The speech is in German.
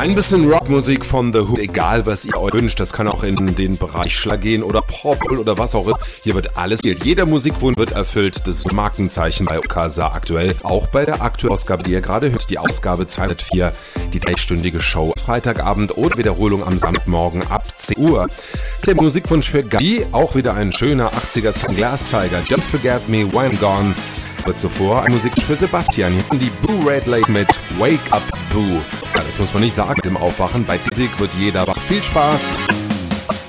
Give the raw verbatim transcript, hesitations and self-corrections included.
Ein bisschen Rockmusik von The Who, egal was ihr euch wünscht, das kann auch in den Bereich Schlag gehen oder Pop oder was auch immer. Hier wird alles gilt. Jeder Musikwunsch wird erfüllt, das Markenzeichen bei Okasa aktuell. Auch bei der aktuellen Ausgabe, die ihr gerade hört, die Ausgabe zweihundertvier, die dreistündige Show Freitagabend oder Wiederholung am Samstagmorgen ab zehn Uhr. Der Musikwunsch für Gabi, auch wieder ein schöner achtziger Song, Glass Tiger, Don't Forget Me When I'm Gone. Wird zuvor eine Musik für Sebastian, hier die Boo Red Lake mit Wake Up Boo. Ja, das muss man nicht sagen, mit dem Aufwachen. Bei Musik wird jeder wach. Viel Spaß!